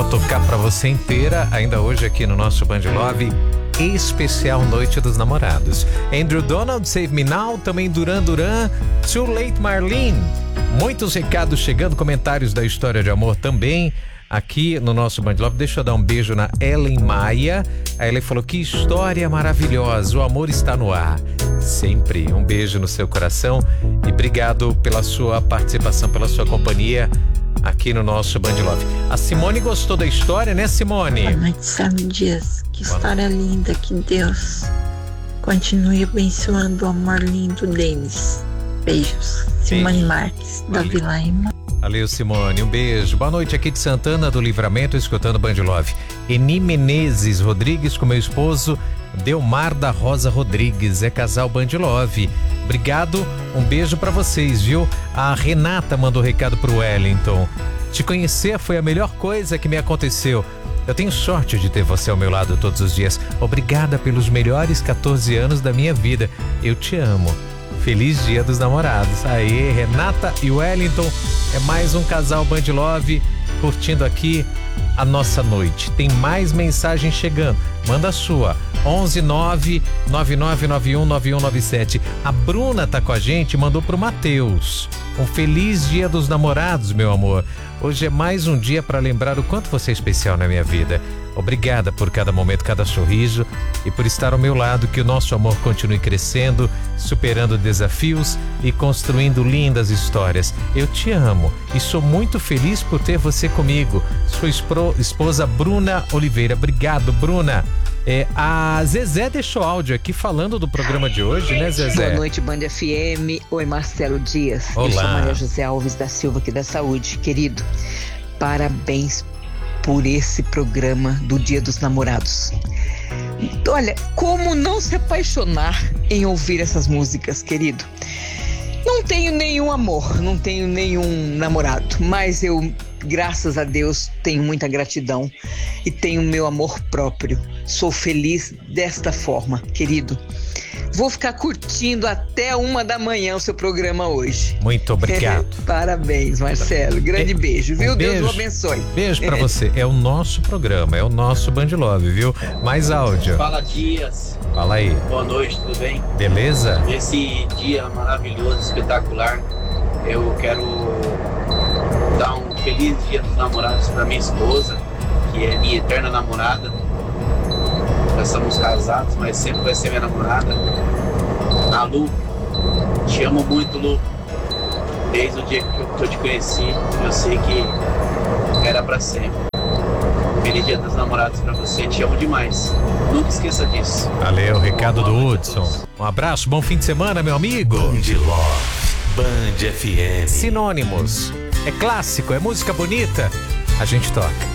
tocar pra você inteira, ainda hoje aqui no nosso Band Love, especial Noite dos Namorados. Andrew Donald, Save Me Now, também Duran Duran, Too Late Marlene. Muitos recados chegando, comentários da história de amor também aqui no nosso Band Love. Deixa eu dar um beijo na Ellen Maia. A Ellen falou: que história maravilhosa, o amor está no ar. Sempre um beijo no seu coração e obrigado pela sua participação, pela sua companhia aqui no nosso Band Love. A Simone gostou da história, né, Simone? Boa noite, Sérgio Dias. Que história linda, que Deus continue abençoando o amor lindo deles. Beijos. Simone Marques, da Vila Ema. Valeu, Simone, um beijo. Boa noite, aqui de Santana do Livramento, escutando Band Love. Eni Menezes Rodrigues com meu esposo Delmar da Rosa Rodrigues, é casal Band Love. Obrigado, um beijo pra vocês, viu? A Renata mandou recado pro Wellington. Te conhecer foi a melhor coisa que me aconteceu. Eu tenho sorte de ter você ao meu lado todos os dias. Obrigada pelos melhores 14 anos da minha vida. Eu te amo. Feliz Dia dos Namorados. Aê, Renata e Wellington. É mais um casal Band Love curtindo aqui a nossa noite. Tem mais mensagem chegando. Manda a sua. 11999919197. A Bruna tá com a gente, mandou pro Matheus. Um feliz Dia dos Namorados, meu amor. Hoje é mais um dia para lembrar o quanto você é especial na minha vida. Obrigada por cada momento, cada sorriso e por estar ao meu lado. Que o nosso amor continue crescendo, superando desafios e construindo lindas histórias. Eu te amo e sou muito feliz por ter você comigo. Sua esposa Bruna Oliveira. Obrigado, Bruna. A Zezé deixou áudio aqui falando do programa de hoje, né, Zezé? Boa noite, Band FM. Oi, Marcelo Dias. Olá. Eu sou Maria José Alves da Silva, aqui da Saúde. Querido, parabéns por esse programa do Dia dos Namorados. Olha, como não se apaixonar em ouvir essas músicas, querido? Não tenho nenhum amor, não tenho nenhum namorado, mas eu, graças a Deus, tenho muita gratidão e tenho meu amor próprio. Sou feliz desta forma, querido. Vou ficar curtindo até 1 da manhã o seu programa hoje. Muito obrigado. Parabéns, Marcelo. Grande beijo, viu? Beijo. Deus o abençoe. Beijo pra você. É o nosso programa, é o nosso Band Love, viu? Mais áudio. Fala, Dias. Fala aí. Boa noite, tudo bem? Beleza? Nesse dia maravilhoso, espetacular, eu quero dar um feliz Dia dos Namorados para minha esposa, que é minha eterna namorada. Nós somos casados, mas sempre vai ser minha namorada. A Lu, te amo muito, Lu. Desde o dia que eu te conheci, eu sei que era para sempre. Feliz Dia dos Namorados pra você, te amo demais. Nunca esqueça disso. Valeu, recado do Hudson. Um abraço, bom fim de semana, meu amigo. Band Love, Band FM. Sinônimos. É clássico, é música bonita. A gente toca.